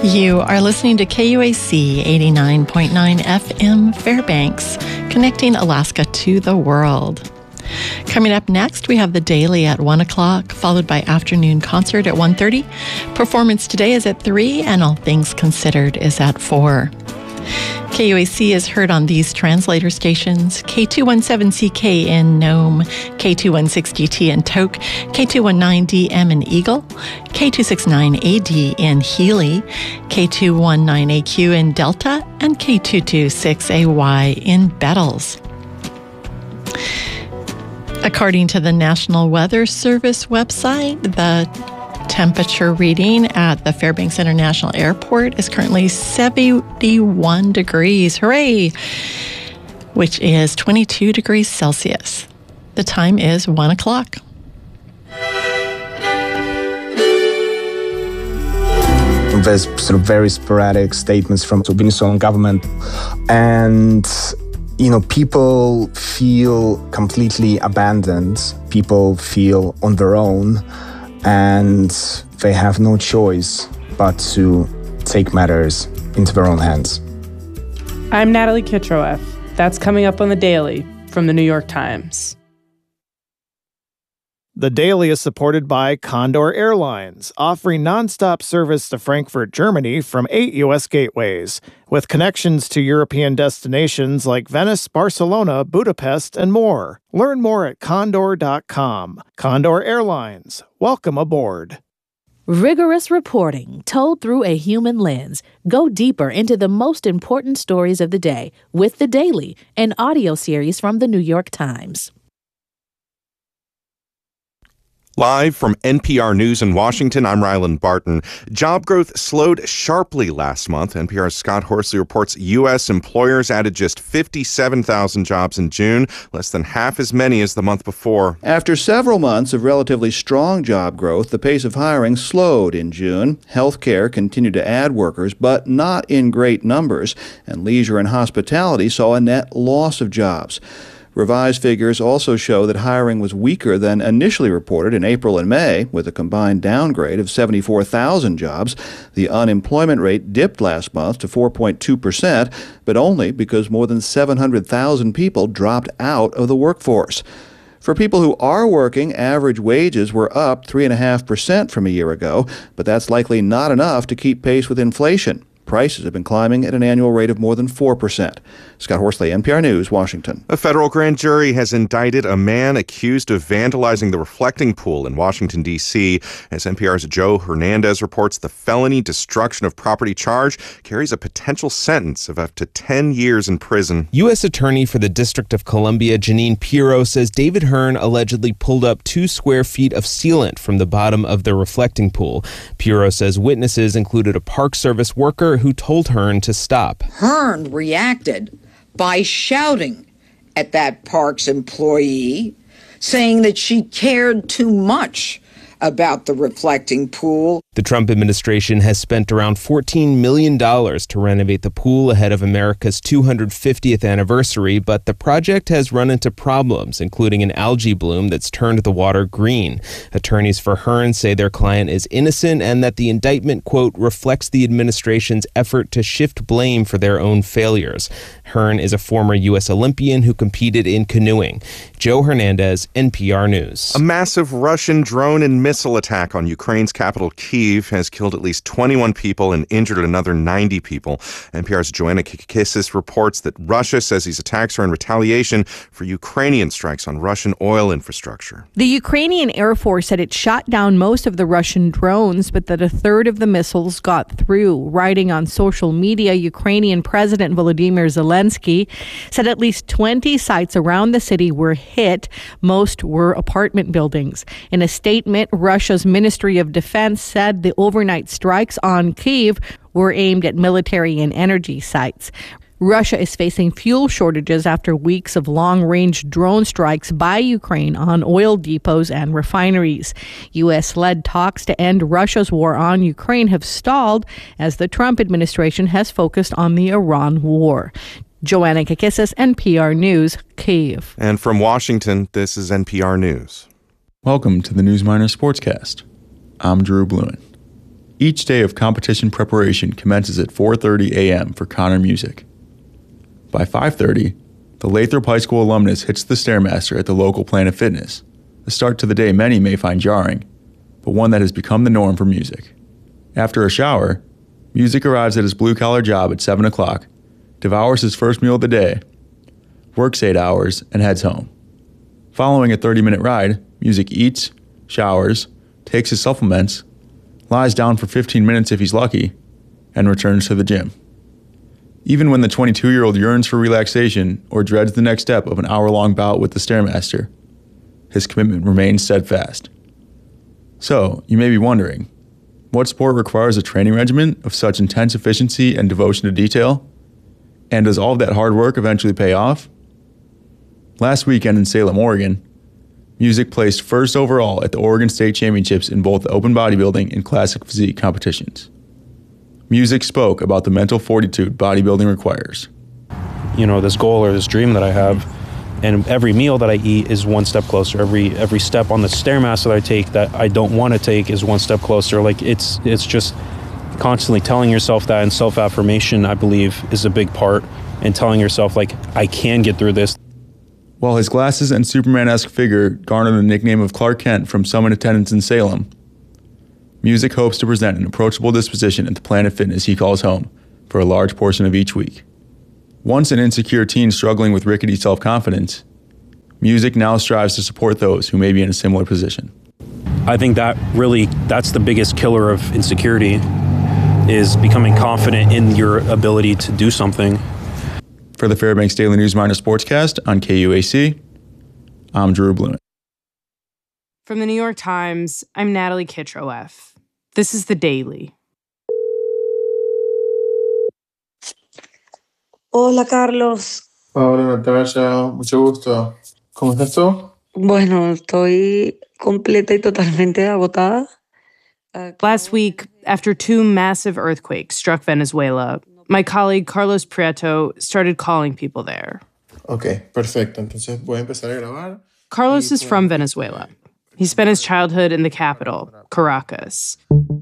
You are listening to KUAC 89.9 FM Fairbanks, connecting Alaska to the world. Coming up next, we have The Daily at 1 o'clock, followed by afternoon concert at 1:30. Performance today is at 3, and All Things Considered is at 4. KUAC is heard on these translator stations: K217CK in Nome, K216DT in Tok, K219DM in Eagle, K269AD in Healy, K219AQ in Delta, and K226AY in Bettles. According to the National Weather Service website, the temperature reading at the Fairbanks International Airport is currently 71 degrees, hooray, which is 22 degrees Celsius. The time is 1 o'clock. There's sort of very sporadic statements from the Venezuelan government, and people feel completely abandoned. People feel on their own, and they have no choice but to take matters into their own hands. I'm Natalie Kitroeff. That's coming up on The Daily from The New York Times. The Daily is supported by Condor Airlines, offering nonstop service to Frankfurt, Germany from 8 U.S. gateways, with connections to European destinations like Venice, Barcelona, Budapest, and more. Learn more at condor.com. Condor Airlines. Welcome aboard. Rigorous reporting told through a human lens. Go deeper into the most important stories of the day with The Daily, an audio series from The New York Times. Live from NPR News in Washington, I'm Ryland Barton. Job growth slowed sharply last month. NPR's Scott Horsley reports U.S. employers added just 57,000 jobs in June, less than half as many as the month before. After several months of relatively strong job growth, the pace of hiring slowed in June. Healthcare continued to add workers, but not in great numbers, and leisure and hospitality saw a net loss of jobs. Revised figures also show that hiring was weaker than initially reported in April and May, with a combined downgrade of 74,000 jobs. The unemployment rate dipped last month to 4.2%, but only because more than 700,000 people dropped out of the workforce. For people who are working, average wages were up 3.5% from a year ago, but that's likely not enough to keep pace with inflation. Prices have been climbing at an annual rate of more than 4%. Scott Horsley, NPR News, Washington. A federal grand jury has indicted a man accused of vandalizing the reflecting pool in Washington, D.C. As NPR's Joe Hernandez reports, the felony destruction of property charge carries a potential sentence of up to 10 years in prison. U.S. Attorney for the District of Columbia, Janine Pirro, says David Hearn allegedly pulled up 2 square feet of sealant from the bottom of the reflecting pool. Pirro says witnesses included a Park Service worker who told Hearn to stop. Hearn reacted by shouting at that Parks employee, saying that she cared too much about the reflecting pool. The Trump administration has spent around $14 million to renovate the pool ahead of America's 250th anniversary, but the project has run into problems, including an algae bloom that's turned the water green. Attorneys for Hearn say their client is innocent and that the indictment, quote, reflects the administration's effort to shift blame for their own failures. Hearn is a former U.S. Olympian who competed in canoeing. Joe Hernandez, NPR News. A massive Russian drone and missile attack on Ukraine's capital, Kyiv, has killed at least 21 people and injured another 90 people. NPR's Joanna Kikakissis reports that Russia says these attacks are in retaliation for Ukrainian strikes on Russian oil infrastructure. The Ukrainian Air Force said it shot down most of the Russian drones, but that a third of the missiles got through. Writing on social media, Ukrainian President Volodymyr Zelensky said at least 20 sites around the city were hit. Most were apartment buildings. In a statement, Russia's Ministry of Defense said the overnight strikes on Kyiv were aimed at military and energy sites. Russia is facing fuel shortages after weeks of long-range drone strikes by Ukraine on oil depots and refineries. U.S.-led talks to end Russia's war on Ukraine have stalled as the Trump administration has focused on the Iran war. Joanna Kikakissis, NPR News, Kyiv. And from Washington, this is NPR News. Welcome to the Newsminer Sportscast. I'm Drew Bluen. Each day of competition preparation commences at 4:30 a.m. for Connor Music. By 5:30, the Lathrop High School alumnus hits the Stairmaster at the local Planet Fitness, a start to the day many may find jarring, but one that has become the norm for Music. After a shower, Music arrives at his blue-collar job at 7 o'clock, devours his first meal of the day, works 8 hours, and heads home. Following a 30-minute ride, Music eats, showers, takes his supplements, lies down for 15 minutes if he's lucky, and returns to the gym. Even when the 22-year-old yearns for relaxation or dreads the next step of an hour-long bout with the Stairmaster, his commitment remains steadfast. So, you may be wondering, what sport requires a training regimen of such intense efficiency and devotion to detail? And does all of that hard work eventually pay off? Last weekend in Salem, Oregon, Music placed first overall at the Oregon State Championships in both the open bodybuilding and classic physique competitions. Music spoke about the mental fortitude bodybuilding requires. You know, this goal or this dream that I have, and every meal that I eat is one step closer. Every step on the Stairmaster that I take that I don't want to take is one step closer. Like, it's just constantly telling yourself that, and self-affirmation, I believe, is a big part, and telling yourself, like, I can get through this. While his glasses and Superman-esque figure garnered the nickname of Clark Kent from some in attendance in Salem, Music hopes to present an approachable disposition at the Planet Fitness he calls home for a large portion of each week. Once an insecure teen struggling with rickety self-confidence, Music now strives to support those who may be in a similar position. I think that's the biggest killer of insecurity, is becoming confident in your ability to do something. For the Fairbanks Daily News Miner Sportscast on KUAC, I'm Drew Blumett. From the New York Times, I'm Natalie Kitroeff. This is The Daily. Hola, Carlos. Hola, Natasha. Mucho gusto. ¿Cómo estás tú? Bueno, estoy completa y totalmente agotada. Last week, after 2 massive earthquakes struck Venezuela, my colleague Carlos Prieto started calling people there. Ok, perfecto. Entonces voy a empezar a grabar. Carlos is from Venezuela. He spent his childhood in the capital, Caracas.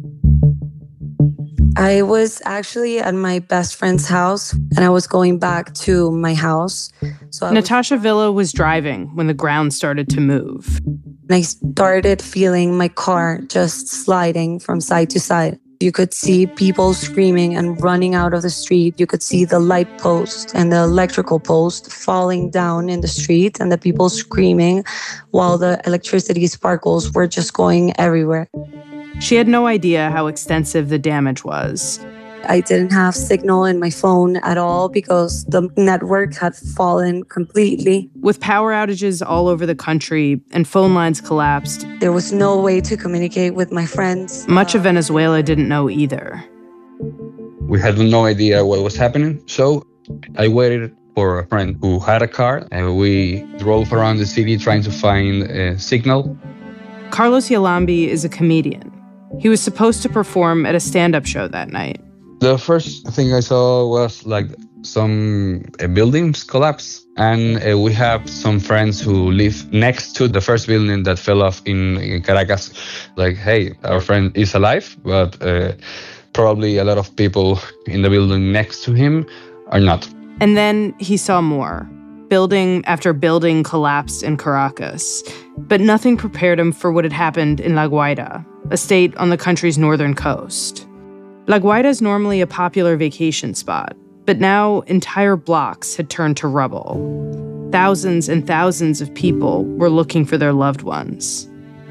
I was actually at my best friend's house, and I was going back to my house. Natasha Villa was driving when the ground started to move. I started feeling my car just sliding from side to side. You could see people screaming and running out of the street. You could see the light post and the electrical post falling down in the street, and the people screaming while the electricity sparkles were just going everywhere. She had no idea how extensive the damage was. I didn't have signal in my phone at all because the network had fallen completely. With power outages all over the country and phone lines collapsed, there was no way to communicate with my friends. Much of Venezuela didn't know either. We had no idea what was happening, so I waited for a friend who had a car, and we drove around the city trying to find a signal. Carlos Yalambi is a comedian. He was supposed to perform at a stand-up show that night. The first thing I saw was like some buildings collapse, and we have some friends who live next to the first building that fell off in Caracas. Like, hey, our friend is alive, but probably a lot of people in the building next to him are not. And then he saw more. Building after building collapsed in Caracas, but nothing prepared him for what had happened in La Guaira, a state on the country's northern coast. La Guaira is normally a popular vacation spot, but now entire blocks had turned to rubble. Thousands and thousands of people were looking for their loved ones.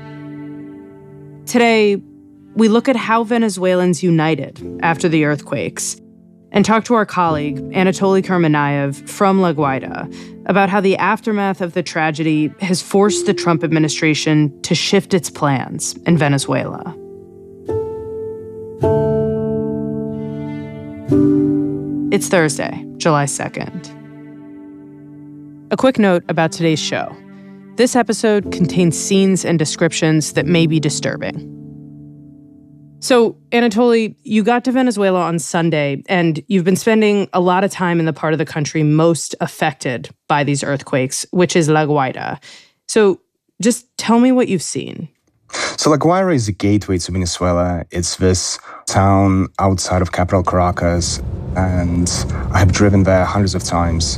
Today, we look at how Venezuelans united after the earthquakes and talk to our colleague, Anatoly Kurmanayev from La Guaira, about how the aftermath of the tragedy has forced the Trump administration to shift its plans in Venezuela. It's Thursday, July 2nd. A quick note about today's show. This episode contains scenes and descriptions that may be disturbing. So, Anatoly, you got to Venezuela on Sunday, and you've been spending a lot of time in the part of the country most affected by these earthquakes, which is La Guaira. So, just tell me what you've seen. So La Guaira is the gateway to Venezuela. It's this town outside of capital Caracas, and I have driven there hundreds of times.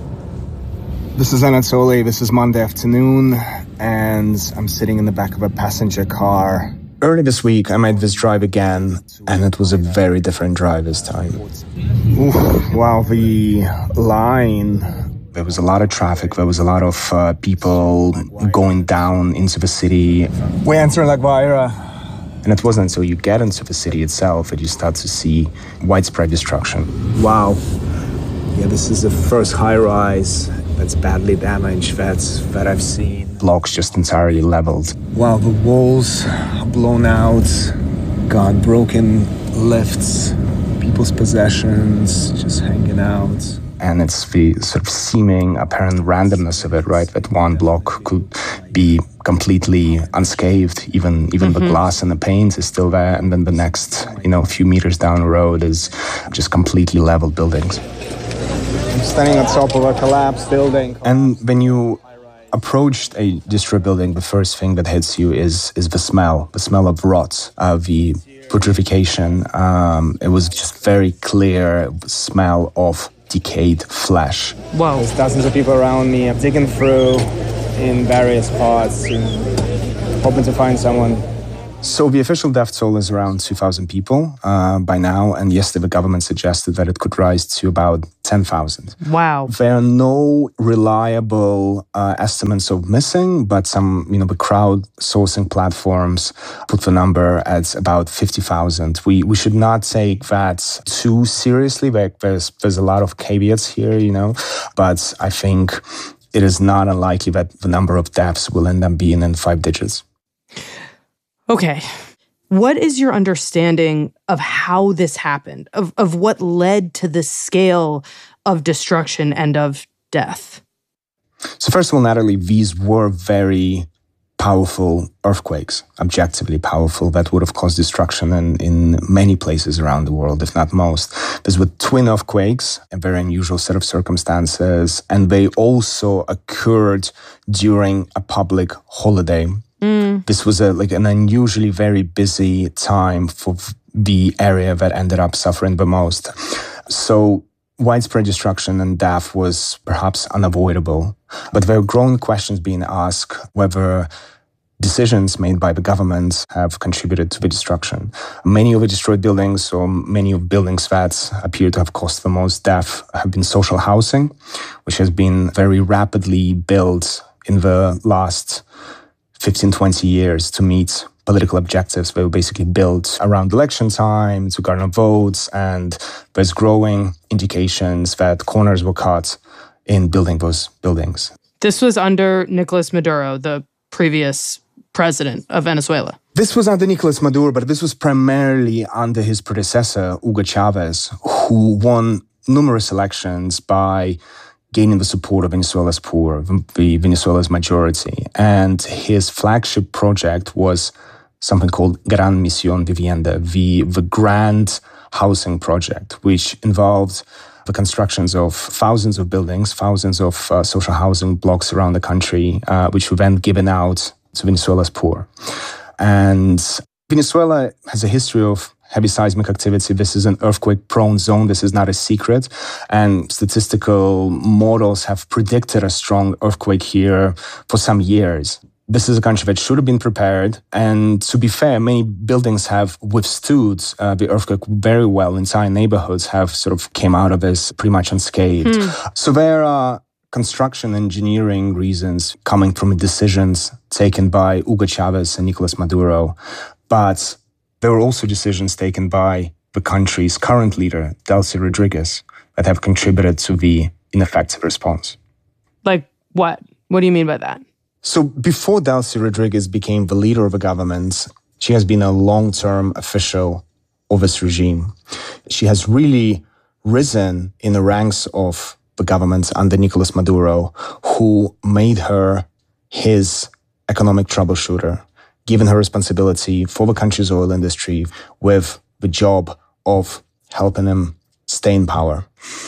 This is Anatoly. This is Monday afternoon, and I'm sitting in the back of a passenger car. Early this week, I made this drive again, and it was a very different drive this time. Wow, the line. There was a lot of traffic. There was a lot of people going down into the city. We enter La Guaira. And it wasn't until you get into the city itself that you start to see widespread destruction. Wow. Yeah, this is the first high-rise that's badly damaged that I've seen. Blocks just entirely leveled. Wow, the walls are blown out. God, broken lifts, people's possessions just hanging out. And it's the sort of seeming apparent randomness of it, right? That one block could be completely unscathed, even the glass and the paint is still there, and then the next, few meters down the road is just completely leveled buildings. I'm standing on top of a collapsed building. And when you approached a destroyed building, the first thing that hits you is the smell of rot, the putrefaction. It was just very clear smell of decayed flesh. Wow. There's dozens of people around me. I'm digging through in various parts, hoping to find someone. So the official death toll is around 2,000 people by now, and yesterday the government suggested that it could rise to about 10,000. Wow. There are no reliable estimates of missing, but some, the crowdsourcing platforms put the number at about 50,000. We should not take that too seriously. There's a lot of caveats here, but I think it is not unlikely that the number of deaths will end up being in 5 digits. Okay. What is your understanding of how this happened, of what led to this scale of destruction and of death? So first of all, Natalie, these were very powerful earthquakes, objectively powerful, that would have caused destruction in many places around the world, if not most. These were twin earthquakes, a very unusual set of circumstances, and they also occurred during a public holiday. This was an unusually very busy time for the area that ended up suffering the most. So widespread destruction and death was perhaps unavoidable. But there are growing questions being asked whether decisions made by the government have contributed to the destruction. Many of the destroyed buildings, or many of buildings that appear to have caused the most death, have been social housing, which has been very rapidly built in the last 15, 20 years to meet political objectives. They were basically built around election time to garner votes, and there's growing indications that corners were cut in building those buildings. This was under Nicolas Maduro, the previous president of Venezuela. This was under Nicolas Maduro, but this was primarily under his predecessor, Hugo Chavez, who won numerous elections by gaining the support of Venezuela's poor, the Venezuela's majority. And his flagship project was something called Gran Misión Vivienda, the grand housing project, which involved the constructions of thousands of buildings, thousands of social housing blocks around the country, which were then given out to Venezuela's poor. And Venezuela has a history of heavy seismic activity. This is an earthquake-prone zone. This is not a secret. And statistical models have predicted a strong earthquake here for some years. This is a country that should have been prepared. And to be fair, many buildings have withstood the earthquake very well. Entire neighborhoods have sort of came out of this pretty much unscathed. So there are construction engineering reasons coming from decisions taken by Hugo Chavez and Nicolas Maduro. But there were also decisions taken by the country's current leader, Delcy Rodriguez, that have contributed to the ineffective response. Like what? What do you mean by that? So before Delcy Rodriguez became the leader of the government, she has been a long-term official of this regime. She has really risen in the ranks of the government under Nicolas Maduro, who made her his economic troubleshooter, given her responsibility for the country's oil industry with the job of helping him stay in power.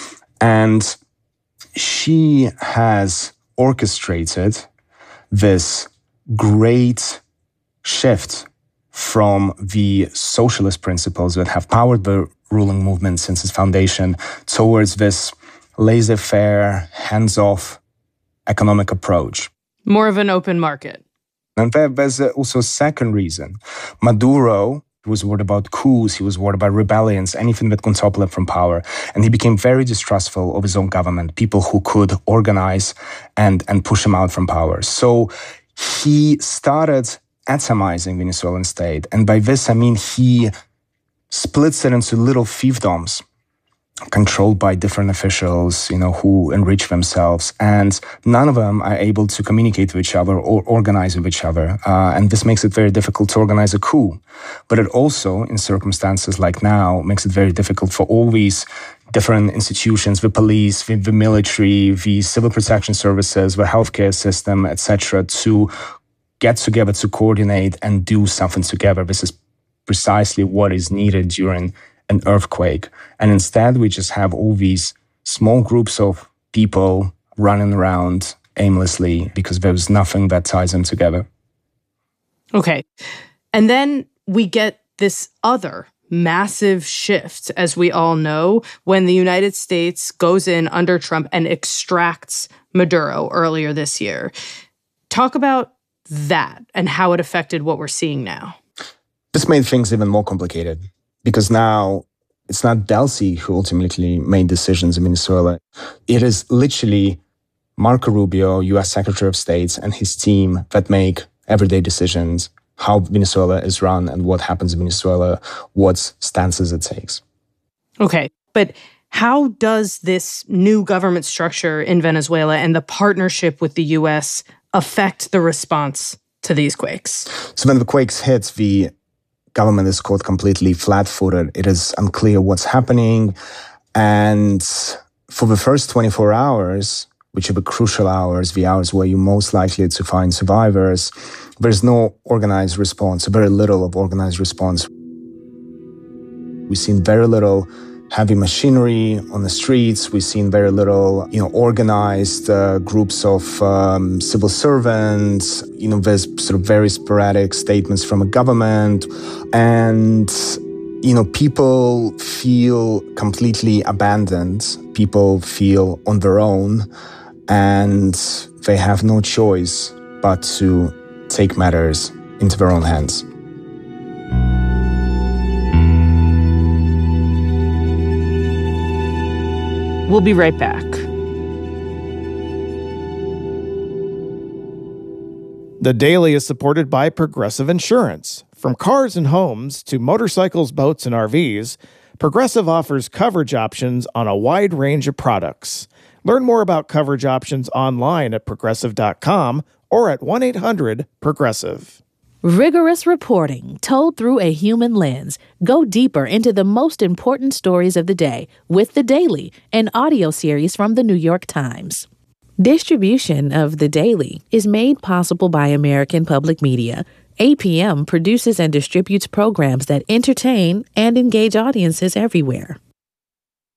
And she has orchestrated this great shift from the socialist principles that have powered the ruling movement since its foundation towards this laissez-faire, hands-off economic approach. More of an open market. And there's also a second reason. Maduro was worried about coups, he was worried about rebellions, anything that could topple him from power. And he became very distrustful of his own government, people who could organize and push him out from power. So he started atomizing Venezuelan state. And by this, I mean he splits it into little fiefdoms controlled by different officials, who enrich themselves. And none of them are able to communicate with each other or organize with each other. And this makes it very difficult to organize a coup. But it also, in circumstances like now, makes it very difficult for all these different institutions, the police, the military, the civil protection services, the healthcare system, etc., to get together to coordinate and do something together. This is precisely what is needed during an earthquake. And instead, we just have all these small groups of people running around aimlessly because there's nothing that ties them together. Okay. And then we get this other massive shift, as we all know, when the United States goes in under Trump and extracts Maduro earlier this year. Talk about that and how it affected what we're seeing now. This made things even more complicated because now it's not Delcy who ultimately made decisions in Venezuela. It is literally Marco Rubio, U.S. Secretary of State, and his team that make everyday decisions, how Venezuela is run and what happens in Venezuela, what stances it takes. Okay, but how does this new government structure in Venezuela and the partnership with the U.S. affect the response to these quakes? So when the quakes hit, the government is caught completely flat-footed. It is unclear what's happening. And for the first 24 hours, which are the crucial hours, the hours where you're most likely to find survivors, there's no organized response, very little of organized response. We've seen very little heavy machinery on the streets. We've seen very little, organized groups of civil servants. There's sort of very sporadic statements from a government. And, people feel completely abandoned. People feel on their own. And they have no choice but to take matters into their own hands. We'll be right back. The Daily is supported by Progressive Insurance. From cars and homes to motorcycles, boats, and RVs, Progressive offers coverage options on a wide range of products. Learn more about coverage options online at Progressive.com or at 1-800-PROGRESSIVE. Rigorous reporting told through a human lens. Go deeper into the most important stories of the day with The Daily, an audio series from the New York Times. Distribution of The Daily is made possible by American Public Media. APM produces and distributes programs that entertain and engage audiences everywhere.